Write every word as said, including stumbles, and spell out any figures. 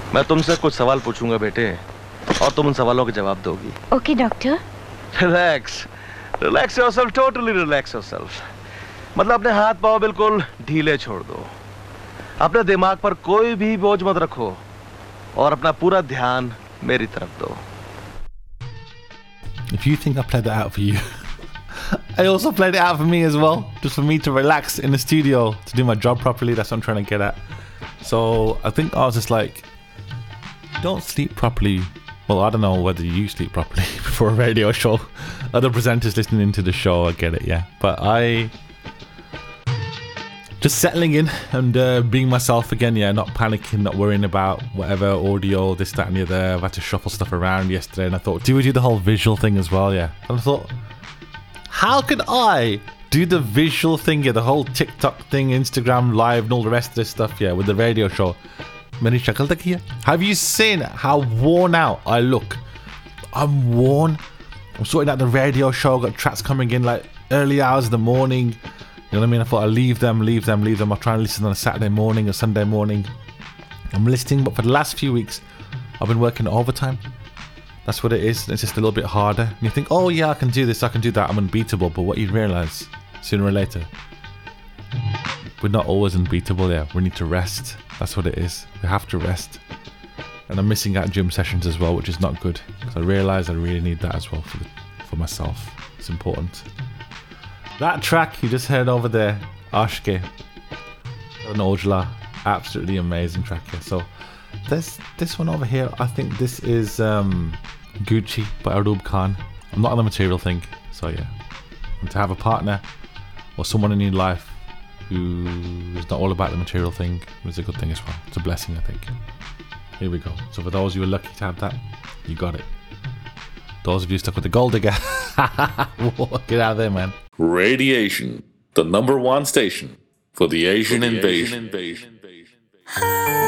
मैं तुमसे कुछ सवाल पूछूंगा बेटे और तुम उन सवालों के जवाब दोगी. Okay doctor. Relax, relax yourself, totally relax yourself. मतलब अपने हाथ पांव बिल्कुल ढीले छोड़ दो. अपने दिमाग पर कोई भी बोझ मत रखो और अपना पूरा ध्यान मेरी तरफ दो. If you think I played that out for you, I also played it out for me as well, just for me to relax in the studio, to do my job properly. That's what I'm trying to get at. So I think I was just like, don't sleep properly. Well, I don't know whether you sleep properly before a radio show. Other presenters listening to the show, I get it, yeah. But I just settling in and uh, being myself again, yeah, not panicking, not worrying about whatever audio, this, that and the other. I've had to shuffle stuff around yesterday and I thought, do we do the whole visual thing as well, yeah? And I thought, how can I do the visual thing, yeah, the whole TikTok thing, Instagram live and all the rest of this stuff, yeah, with the radio show. Have you seen how worn out I look? I'm worn. I'm sorting out the radio show, got tracks coming in like early hours of the morning. You know what I mean? I thought I'd leave them, leave them, leave them. I'll try and listen on a Saturday morning or Sunday morning. I'm listening, but for the last few weeks, I've been working overtime. That's what it is. It's just a little bit harder. And you think, oh yeah, I can do this, I can do that, I'm unbeatable. But what you realise, sooner or later, we're not always unbeatable, yeah. We need to rest. That's what it is. We have to rest. And I'm missing out gym sessions as well, which is not good. Because I realise I really need that as well for the, for myself. It's important. That track you just heard over there, Ashke and Ojla, absolutely amazing track here. So there's this one over here. I think this is um, Gucci by Arub Khan. I'm not on the material thing, so yeah. And to have a partner or someone in your life who is not all about the material thing is a good thing as well. It's a blessing, I think. Here we go. So for those of you who are lucky to have that, you got it. Those of you stuck with the gold digger, get out of there, man. Radiation, the number one station for the Asian, for the invasion. Asian invasion.